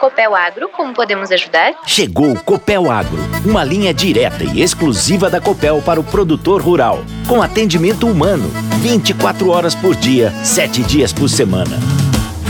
Copel Agro, como podemos ajudar? Chegou o Copel Agro, uma linha direta e exclusiva da Copel para o produtor rural, com atendimento humano, 24 horas por dia, 7 dias por semana.